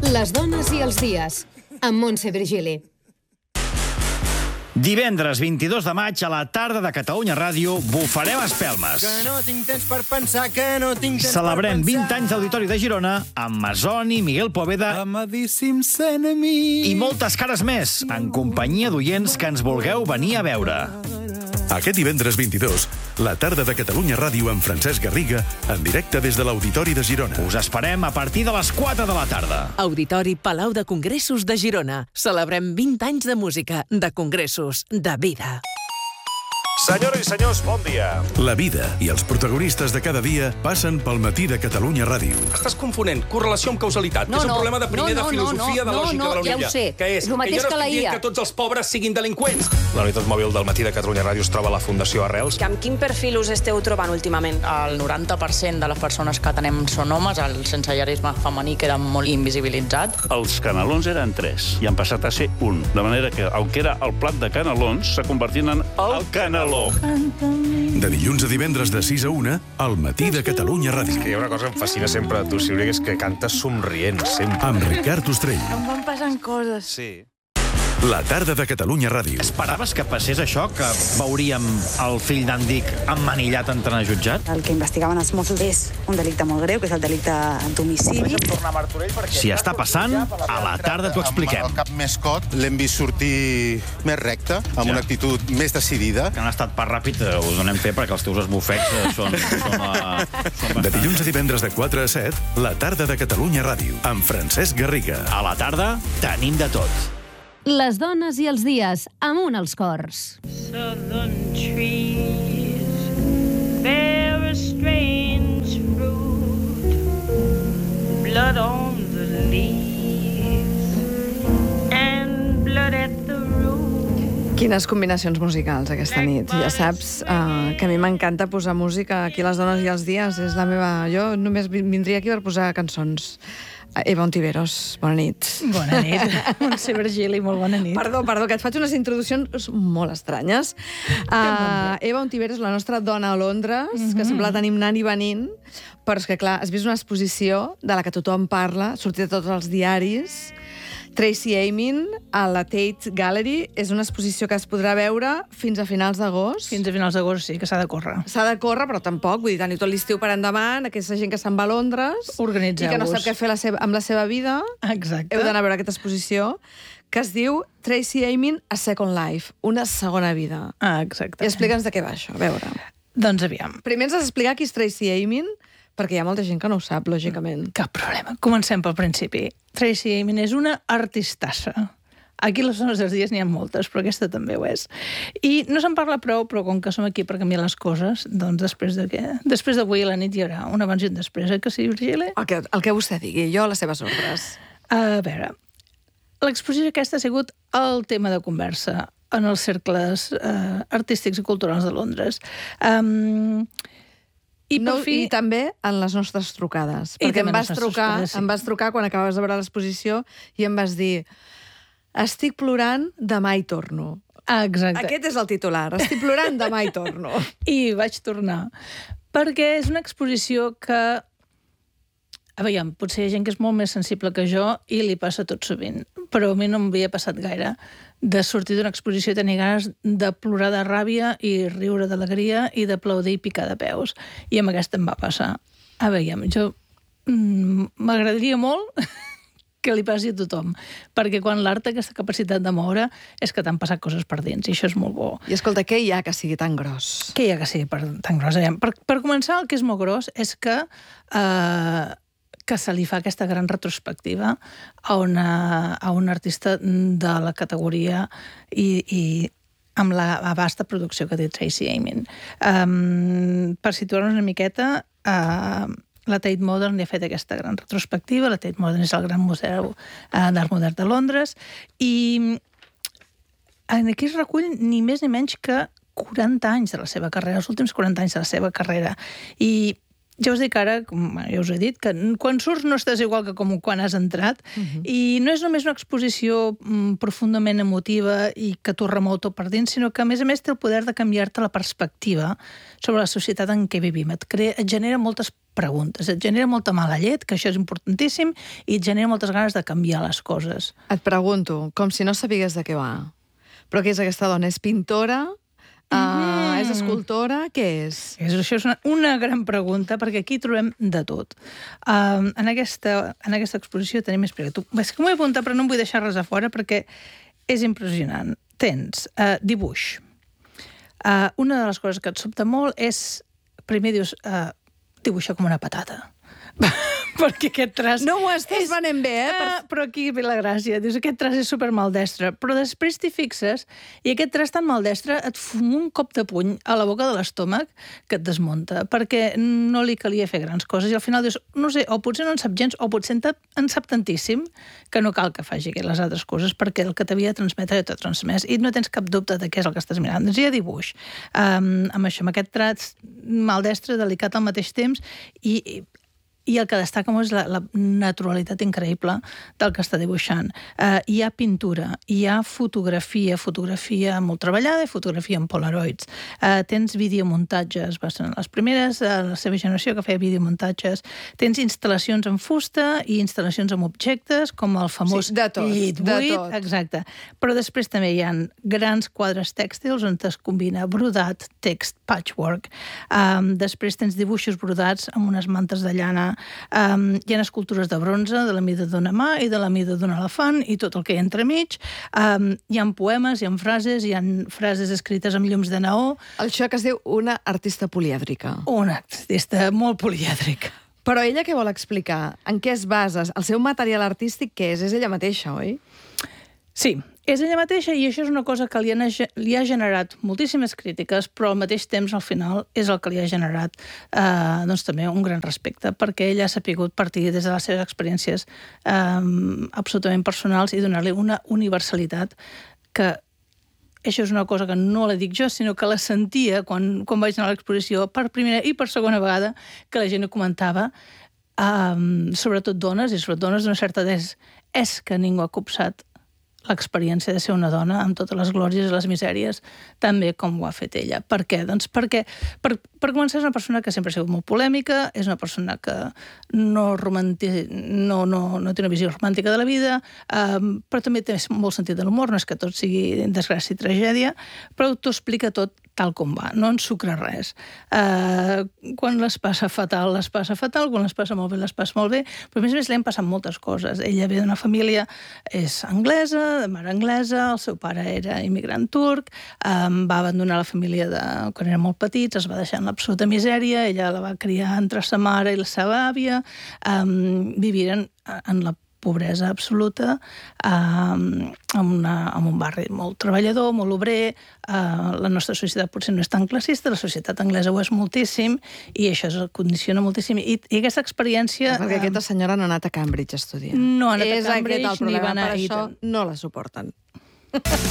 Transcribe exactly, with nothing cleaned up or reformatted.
Les dones i els dies, amb Montse Virgili. Divendres vint-i-dos de maig a la tarda de Catalunya Ràdio bufarem espelmes. Que no tinc temps per pensar, que no tinc temps Celebrem per pensar. vint anys d'Auditori de Girona amb Masoni, Miguel Poveda Amadíssims enemics. i moltes cares més, en companyia d'oients que ens vulgueu venir a veure. Aquest divendres vint-i-dos, la tarda de Catalunya Ràdio amb Francesc Garriga, en directe des de l'Auditori de Girona. Us esperem a partir de les quatre de la tarda. Auditori Palau de Congressos de Girona. Celebrem vint anys de música, de congressos, de vida. Senyores i senyors, bon dia. La vida i els protagonistes de cada dia passen pel matí de Catalunya Ràdio. Estàs confonent correlació amb causalitat, No, que és un no, problema de primer no, no, de filosofia, no, de no, lògica no, de la ja ho Unilla. sé. Que és, És el mateix que jo no que la estic I A. dient que tots els pobres siguin delinqüents. La unitat mòbil del matí de Catalunya Ràdio es troba a la Fundació Arrels. Amb quin perfil us esteu trobant últimament? El noranta per cent de les persones que atenem són homes, el sensellarisme femení queda molt invisibilitzat. Els canelons eren tres i han passat a ser un. De manera que, el que era el plat de canelons, s'ha convertit en el caneló. De dilluns a divendres de sis a una, al matí de Catalunya Ràdio. Que hi ha una cosa que em fascina sempre de tu, Sílvia, que és que cantes somrient, sempre. Amb Ricard Ostrell. Em van passant coses. Sí. La tarda de Catalunya Ràdio. Esperaves que passés això, que veuríem el fill d'en Dic emmanillat entrant a jutjat? El que investigaven els Mossos és un delicte molt greu, que és el delicte d'homicidi. Si està passant, a la tarda t'ho expliquem. Amb el cap més cot, l'hem vist sortir més recte, amb Ja. una actitud més decidida. Que han estat per ràpid, eh, us donem fe perquè els teus esbufecs eh, són, són, uh, són De bastant... dilluns a divendres de quatre a set, la tarda de Catalunya Ràdio, amb Francesc Garriga. A la tarda tenim de tot. Les dones i els dies, amunt als cors. Southern trees bear a strange fruit, blood on the leaves and blood at the root. Quines combinacions musicals aquesta nit. Ja saps uh, que a mi m'encanta posar música aquí a les dones i els dies. És la meva... Jo només vindria aquí per posar cançons. Eva Ontiveros, bona nit. Bona nit. Montse Virgili, molt bona nit. Perdó, perdó, que et faig unes introduccions molt estranyes. Uh, Eva Ontiveros, la nostra dona a Londres, mm -hmm. que sembla tenim anant i venint, però és que, clar, has vist una exposició de la que tothom parla, sortit de tots els diaris. Tracey Emin, a la Tate Gallery. És una exposició que es podrà veure fins a finals d'agost. Fins a finals d'agost, sí, que s'ha de córrer. S'ha de córrer, però tampoc. Vull dir, teniu tot l'estiu per endavant, aquesta gent que se'n va a Londres Organitzeu-vos. i que no sap què fer la seva, amb la seva vida. Exacte. Heu d'anar a veure aquesta exposició que es diu Tracey Emin, A Second Life, una segona vida. Ah, exacte. I explica'ns de què va això, a veure. Doncs aviam. Primer ens has d'explicar qui és Tracey Emin, perquè hi ha molta gent que no ho sap, lògicament. Cap problema. Comencem pel principi. Tracey Emin és una artistassa. Aquí les dones dels dies n'hi ha moltes, però aquesta també ho és. I no se'n parla prou, però com que som aquí per canviar les coses, doncs després de què? Després d'avui a la nit hi haurà un abans i un després, eh, que sí, Virgili? El que, el que vostè digui, jo a les seves ordres. A veure, l'exposició aquesta ha sigut el tema de conversa en els cercles eh, artístics i culturals de Londres. Um, I, no, fi... I també en les nostres trucades. I perquè em vas, les trucar, trucades, sí. em vas trucar quan acabaves de veure l'exposició i em vas dir: estic plorant, demà hi torno. Ah, exacte. Aquest és el titular. Estic plorant, demà hi torno. I vaig tornar. Perquè és una exposició que... A veure, potser hi ha gent que és molt més sensible que jo i li passa tot sovint, però a mi no m'havia passat gaire de sortir d'una exposició i tenir ganes de plorar de ràbia i riure d'alegria i d'aplaudir i picar de peus. I amb aquesta em va passar. A veure, jo m'agradaria molt que li passi a tothom, perquè quan l'art té aquesta capacitat de moure és que t'han passat coses per dins, i això és molt bo. I escolta, què hi ha que sigui tan gros? Què hi ha que sigui per, tan gros? Per, per començar, el que és molt gros és que... Eh, que se li fa aquesta gran retrospectiva a, una, a un artista de la categoria i, i amb la vasta producció que té Tracey Emin. Um, per situar-nos una miqueta, uh, la Tate Modern li ha fet aquesta gran retrospectiva. La Tate Modern és el gran museu uh, d'art modern de Londres i aquí es recull ni més ni menys que quaranta anys de la seva carrera, els últims quaranta anys de la seva carrera. I ja us dic ara, com ja us he dit, que quan surts no estàs igual que com quan has entrat, uh-huh. i no és només una exposició mm, profundament emotiva i que t'ho remou tot per dins, sinó que, a més a més, té el poder de canviar-te la perspectiva sobre la societat en què vivim. Et, crea, et genera moltes preguntes, et genera molta mala llet, que això és importantíssim, i et genera moltes ganes de canviar les coses. Et pregunto, com si no sabigués de què va, però què és aquesta dona? És pintora? Uh, és escultora? Què és? és això és una, una gran pregunta, perquè aquí trobem de tot. Uh, en, aquesta, en aquesta exposició tenim més primer. És que m'ho he apuntat, però no em vull deixar res a fora, perquè és impressionant. Tens uh, dibuix. Uh, una de les coses que et sobta molt és, primer dius, uh, dibuixar com una patata. Perquè aquest traç... No ho estàs és... venent bé, eh? Ah, però aquí ve la gràcia. Dius, aquest traç és super maldestre. Però després t'hi fixes i aquest traç tan maldestre et fuma un cop de puny a la boca de l'estómac que et desmunta, perquè no li calia fer grans coses. I al final dius, no sé, o potser no en sap gens, o potser en sap tantíssim que no cal que faci les altres coses, perquè el que t'havia de transmetre ja t'ha transmès. I no tens cap dubte de què és el que estàs mirant. Doncs hi ha dibuix. Um, amb això, amb aquest traç maldestre, delicat al mateix temps, i... i el que destaca molt és la, la naturalitat increïble del que està dibuixant. Uh, hi ha pintura, hi ha fotografia, fotografia molt treballada i fotografia en polaroids. Uh, tens videomuntatges, va ser les primeres de la seva generació que feia videomuntatges. Tens instal·lacions en fusta i instal·lacions amb objectes, com el famós sí, de tot, llit de buit. tot. Exacte. Però després també hi ha grans quadres tèxtils on es combina brodat, text, patchwork. Um, després tens dibuixos brodats amb unes mantes de llana. Um, hi ha escultures de bronze de la mida d'una mà i de la mida d'un elefant i tot el que hi ha entremig. Um, hi ha poemes, hi ha frases, hi ha frases escrites amb llums de neó. Això que es diu una artista polièdrica. Una artista molt polièdrica. Però ella què vol explicar? En què es basa? El seu material artístic què és? És ella mateixa, oi? Sí, és ella mateixa i això és una cosa que li ha, li ha generat moltíssimes crítiques, però al mateix temps, al final, és el que li ha generat eh, doncs, també un gran respecte, perquè ella ha sapigut partir des de les seves experiències eh, absolutament personals i donar-li una universalitat que això és una cosa que no la dic jo, sinó que la sentia quan, quan vaig anar a l'exposició per primera i per segona vegada, que la gent ho comentava, eh, sobretot dones, i sobretot dones d'una certa edat, és que ningú ha copsat l'experiència de ser una dona amb totes les glòries i les misèries, també com ho ha fet ella. Per què? Doncs perquè, per, per començar, és una persona que sempre ha sigut molt polèmica, és una persona que no, romanti... no, no, no té una visió romàntica de la vida, eh, però també té molt sentit de l'humor, no és que tot sigui desgràcia i tragèdia, però t'ho explica tot tal com va, no ensucra res. Eh, quan les passa fatal, les passa fatal, quan les passa molt bé, les passa molt bé, però a més a més li han passat moltes coses. Ella ve d'una família, és anglesa, de mare anglesa, el seu pare era immigrant turc, eh, va abandonar la família de, quan eren molt petits, es va deixar en l'absoluta misèria, ella la va criar entre sa mare i la seva àvia, eh, viviren en la pobresa absoluta, eh, en, una, en un barri molt treballador, molt obrer. Eh, la nostra societat potser no és tan classista, la societat anglesa ho és moltíssim, i això es condiciona moltíssim. I, i aquesta experiència... No, perquè aquesta senyora no ha anat a Cambridge a estudiar. No ha anat és a Cambridge, ni va anar... Per això no la suporten.